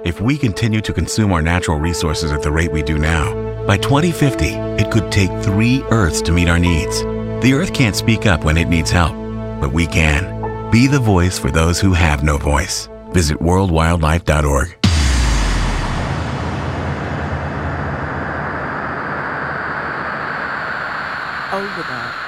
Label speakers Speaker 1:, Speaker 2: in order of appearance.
Speaker 1: If we continue to consume our natural resources at the rate we do now, by 2050, it could take 3 Earths to meet our needs. The Earth can't speak up when it needs help, but we can. Be the voice for those who have no voice. Visit worldwildlife.org.
Speaker 2: Over that.